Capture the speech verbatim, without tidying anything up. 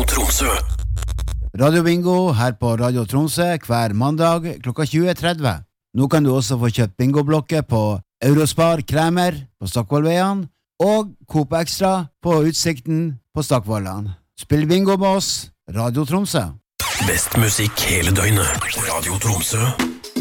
Radio Tromsø. Radio Bingo her på Radio Tromsø hver mandag klokka tjue tretti. Nå kan du også få kjøpt bingoblokker på Eurospar Kremer på Stockvollveien og Coop Extra på Utsikten på Stockvollan. Spill bingo med oss, Radio Tromsø. Best musikk hele døgnet. Radio Tromsø.